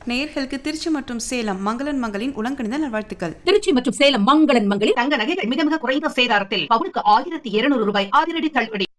நேயர்களுக்கு திருச்சி மற்றும் சேலம் மங்களன் மங்களின் உலங்கணிந்த நல்வாழ்த்துக்கள். திருச்சி மற்றும் சேலம் மங்களன் மங்களில் தங்க நகைகள் மிக மிக குறைந்த சேதாரத்தில் பவுனுக்கு 1200 ரூபாய் அதிரடி தள்ளுபடி.